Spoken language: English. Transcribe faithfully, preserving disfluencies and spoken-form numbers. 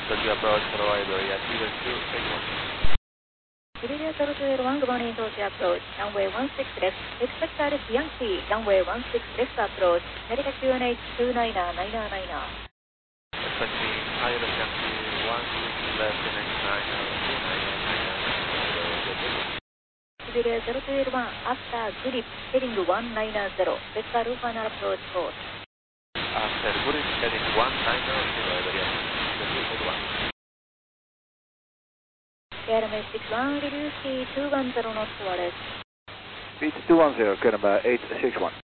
Did you approach for Ivory at T two, take one. Iberia zero two eight one, good morning, Tokyo approach, runway one six left, expect Alice Yankee, runway one six left approach, Narita Q N H two nine nine nine nine. Expecting Alice Yankee one six left, N H nine two nine nine nine. Iberia zero two eight one, after grip, heading one nine zero, Vespa final approach course. After grip, heading one nine zero, Iberia zero two eight one. Air six one, reduce T two one zero knots, Beat two one zero, clear number eight six one.